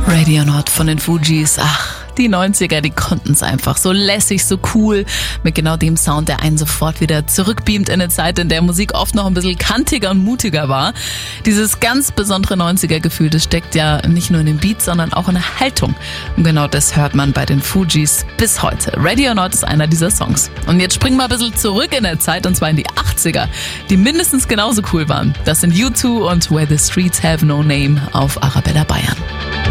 Radio Nord von den Fugees. Ach, die 90er, die konnten es einfach. So lässig, so cool, mit genau dem Sound, der einen sofort wieder zurückbeamt in eine Zeit, in der Musik oft noch ein bisschen kantiger und mutiger war. Dieses ganz besondere 90er-Gefühl, das steckt ja nicht nur in dem Beat, sondern auch in der Haltung. Und genau das hört man bei den Fugees bis heute. Radio Nord ist einer dieser Songs. Und jetzt springen wir ein bisschen zurück in der Zeit, und zwar in die 80er, die mindestens genauso cool waren. Das sind U2 und Where the Streets Have No Name auf Arabella Bayern.